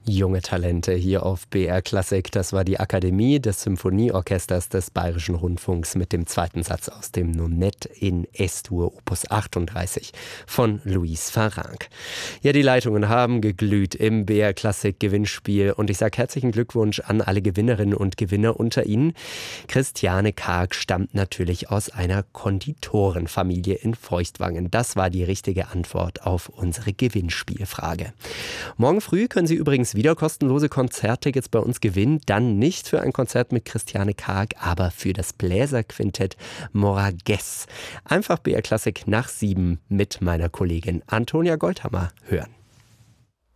Junge Talente hier auf BR Klassik. Das war die Akademie des Symphonieorchesters des Bayerischen Rundfunks mit dem zweiten Satz aus dem Nonette in S-Dur Opus 38 von Luis Farranc. Ja, die Leitungen haben geglüht im BR Klassik Gewinnspiel und ich sage herzlichen Glückwunsch an alle Gewinnerinnen und Gewinner unter ihnen. Christiane Karg stammt natürlich aus einer Konditorenfamilie in Feuchtwangen. Das war die richtige Antwort auf unsere Gewinnspielfrage. Morgen früh können Sie übrigens wieder kostenlose Konzerttickets bei uns gewinnen. Dann nicht für ein Konzert mit Christiane Karg, aber für das Bläserquintett Moragues. Einfach BR Klassik nach 7 mit meiner Kollegin Antonia Goldhammer hören.